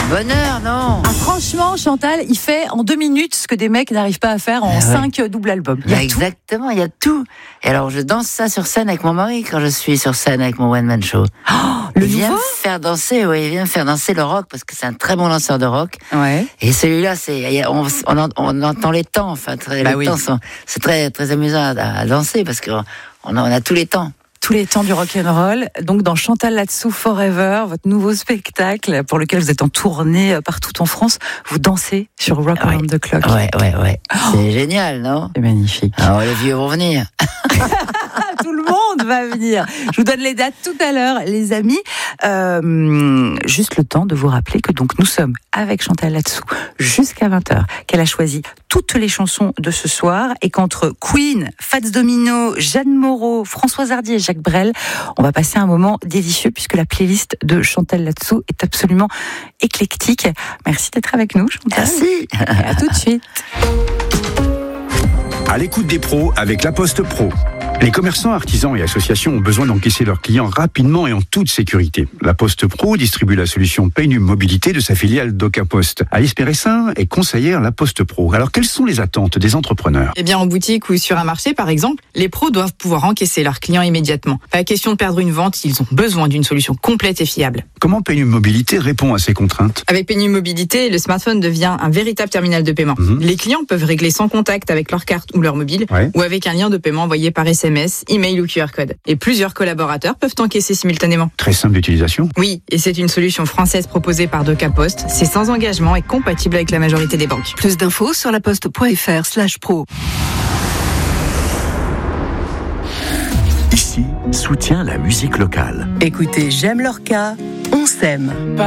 bonheur, non? Ah, franchement, Chantal, il fait en 2 minutes ce que des mecs n'arrivent pas à faire en 5 doubles albums. Exactement, il y a tout. Et alors, je danse ça sur scène avec mon mari quand je suis sur scène avec mon one-man show. Le il vient nouveau me faire danser, il vient me faire danser le rock parce que c'est un très bon danseur de rock. Ouais. Et celui-là, on entend les temps, enfin, temps c'est très, très amusant à danser parce qu'on a tous les temps. Tous les temps du rock'n'roll. Donc dans Chantal Là-dessous Forever, votre nouveau spectacle pour lequel vous êtes en tournée partout en France, vous dansez sur Rock Around the Clock. Ouais. C'est génial, non? C'est magnifique. Alors les vieux vont venir. Tout le monde va venir. Je vous donne les dates tout à l'heure, les amis. Juste le temps de vous rappeler que donc nous sommes avec Chantal Là-dessous jusqu'à 20h, qu'elle a choisi toutes les chansons de ce soir et qu'entre Queen, Fats Domino, Jeanne Moreau, Françoise Hardy et Jacques Brel, on va passer un moment délicieux puisque la playlist de Chantal Là-dessous est absolument éclectique. Merci d'être avec nous, Chantal. Merci. Et à tout de suite. À l'écoute des pros avec La Poste Pro. Les commerçants, artisans et associations ont besoin d'encaisser leurs clients rapidement et en toute sécurité. La Poste Pro distribue la solution Paynum Mobilité de sa filiale DocaPost. Alice Péressin est conseillère La Poste Pro. Alors, quelles sont les attentes des entrepreneurs? Eh bien, en boutique ou sur un marché, par exemple, les pros doivent pouvoir encaisser leurs clients immédiatement. Pas question de perdre une vente, ils ont besoin d'une solution complète et fiable. Comment Paynum Mobilité répond à ces contraintes? Avec Paynum Mobilité, le smartphone devient un véritable terminal de paiement. Les clients peuvent régler sans contact avec leur carte ou leur mobile, ou avec un lien de paiement envoyé par SMS, email ou QR code. Et plusieurs collaborateurs peuvent encaisser simultanément. Très simple d'utilisation. Oui, et c'est une solution française proposée par DocaPost. C'est sans engagement et compatible avec la majorité des banques. Plus d'infos sur laposte.fr/pro. Ici, soutient la musique locale. Écoutez, j'aime Lorca, on s'aime.